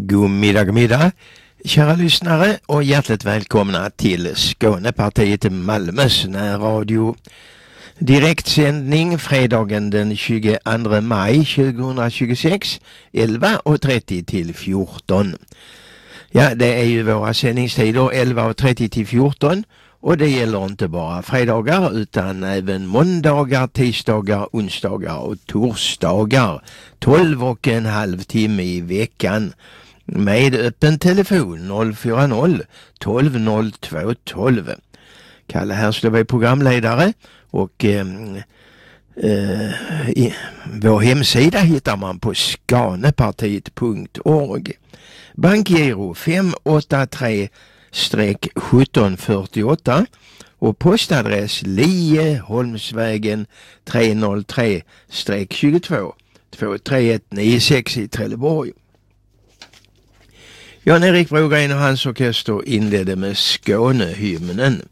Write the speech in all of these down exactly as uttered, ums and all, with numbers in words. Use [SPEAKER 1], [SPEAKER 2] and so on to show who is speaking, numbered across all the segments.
[SPEAKER 1] God middag, god middag, kära lyssnare, och hjärtligt välkomna till Skånepartiet Malmös närradio. Direktsändning fredagen den tjugoandra maj tjugohundratjugosex, elva och trettio till fjorton. Ja, det är ju våra sändningstider elva och trettio till fjorton, och det gäller inte bara fredagar utan även måndagar, tisdagar, onsdagar och torsdagar. tolv och en halv timme i veckan med öppen telefon noll fyra noll tolv noll två tolv. Kalle här slår vi programledare, och eh, eh, i, vår hemsida hittar man på skanepartiet punkt org. Bankgiro fem åtta tre sjutton fyrtioåtta och postadress Lieholmsvägen tre noll tre tjugotvå två tre ett nio sex i Trelleborg. Jan-Erik Brogren och hans orkester inledde med Skånehymnen.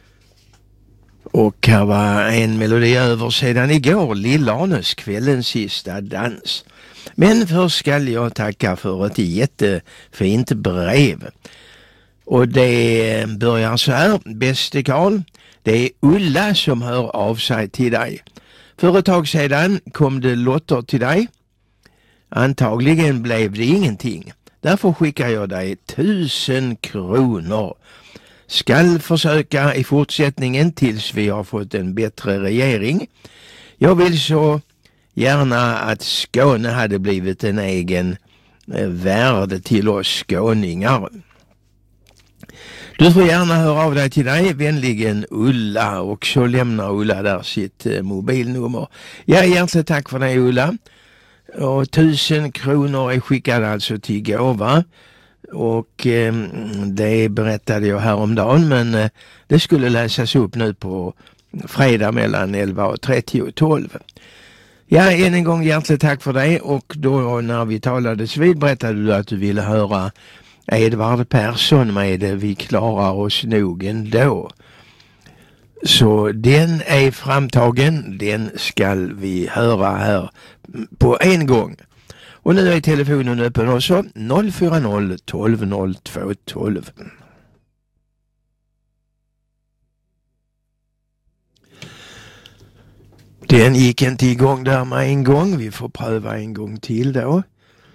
[SPEAKER 1] Och här var en melodi över sedan igår, Lill-Arnes kvällens sista dans. Men först ska jag tacka för ett jättefint brev. Och det börjar så här: bäste Karl, det är Ulla som hör av sig till dig. För ett tag sedan kom det lotter till dig. Antagligen blev det ingenting. Därför skickar jag dig tusen kronor. Skall försöka i fortsättningen tills vi har fått en bättre regering. Jag vill så gärna att Skåne hade blivit en egen värde till oss skåningar. Du får gärna höra av dig till dig, vänligen Ulla, och så lämnar Ulla där sitt eh, mobilnummer. Ja, hjärtligt tack för det, Ulla. Och tusen kronor är skickade alltså till gåva, och eh, det berättade jag häromdagen, men eh, det skulle läsas upp nu på fredag mellan elva och trettio och tolv. Ja, än en gång hjärtligt tack för det, och då när vi talades vid berättade du att du ville höra Edvard Persson med Vi klarar oss nog ändå. Så den är framtagen, den ska vi höra här på en gång. Och nu är telefonen öppen också, noll fyra noll tolv noll två tolv. Den gick inte igång där med en gång, vi får pröva en gång till då.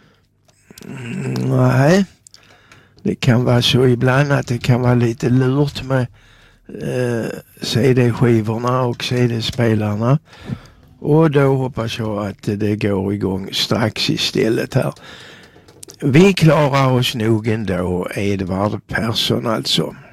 [SPEAKER 1] Nej. Det kan vara så ibland att det kan vara lite lurt med eh, C D-skivorna och C D-spelarna. Och då hoppas jag att det går igång strax istället här. Vi klarar oss nog ändå, Edvard Persson alltså.